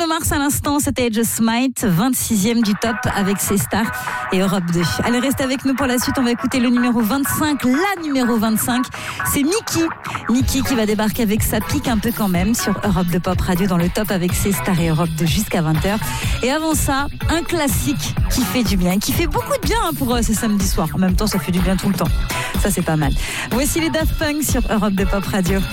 Mars à l'instant, c'était Just Smite, 26e du top avec ses stars et Europe 2. Allez, restez avec nous pour la suite, on va écouter le numéro 25, la numéro 25, c'est Niki. Niki qui va débarquer avec sa pique un peu quand même sur Europe 2 Pop Radio dans le top avec ses stars et Europe 2 jusqu'à 20h. Et avant ça, un classique qui fait du bien, qui fait beaucoup de bien pour ce samedi soir. En même temps, ça fait du bien tout le temps. Ça, c'est pas mal. Voici les Daft Punk sur Europe 2 Pop Radio.